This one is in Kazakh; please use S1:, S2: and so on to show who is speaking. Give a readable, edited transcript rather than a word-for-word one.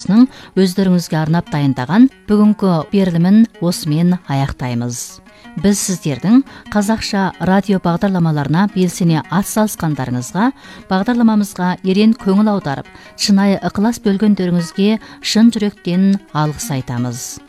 S1: радиосының өздеріңізге арнап дайындаған бүгінгі берілімін осымен аяқтаймыз. Біз сіздердің қазақша радио бағдарламаларына белсене атсалысқандарыңызға, бағдарламамызға ерен көңіл аударып, шынайы ықылас бөлгендеріңізге шын жүректен алғыс айтамыз.